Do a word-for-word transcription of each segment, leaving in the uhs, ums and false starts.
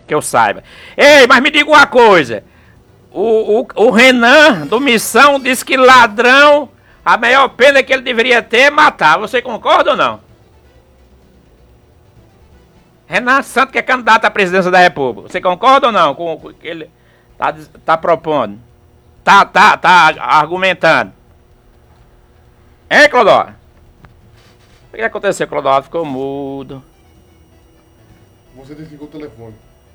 que eu saiba. Ei, mas me diga uma coisa. O, o, o Renan, do Missão, disse que ladrão, a maior pena que ele deveria ter é matar. Você concorda ou não? Renan Santos, que é candidato à presidência da República. Você concorda ou não com o que ele tá, tá propondo? Tá, tá, tá argumentando. Hein, Clodói? O que aconteceu, Clodói? Ficou mudo. Você desligou o telefone.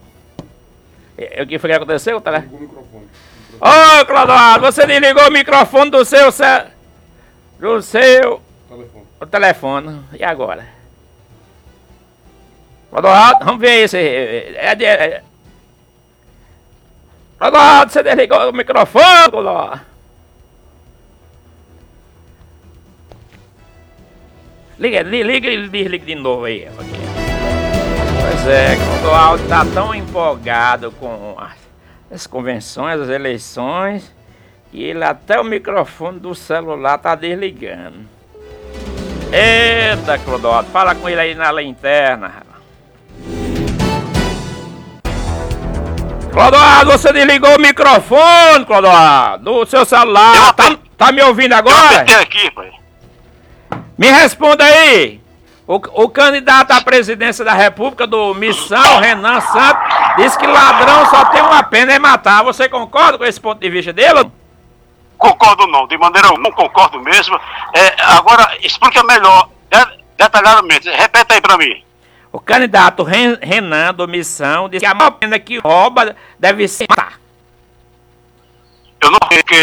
O que foi que aconteceu? Tá? Desligou o microfone. Ô, oh, Clodói, você desligou o microfone do seu... do seu... Telefone. O telefone. E agora? Clodói, vamos ver isso aí. É de... É... Clodói, você desligou o microfone, Clodói? Liga, liga e desliga de novo aí. Pois é, Clodói está tão empolgado com as, as convenções, as eleições, que ele até o microfone do celular tá desligando. Eita, Clodói, fala com ele aí na lanterna. Clodói, você desligou o microfone, Clodói, do seu celular. Tá, tá me ouvindo agora? Eu apertei aqui, pai. Me responda aí. O, o candidato à presidência da República do Missão, Renan Santos, disse que ladrão só tem uma pena, é matar. Você concorda com esse ponto de vista dele? Concordo não, de maneira não concordo mesmo. É, agora, explica melhor, detalhadamente, repete aí pra mim. O candidato Ren, Renan do Missão disse que a maior pena que rouba deve ser matar. Eu não sei que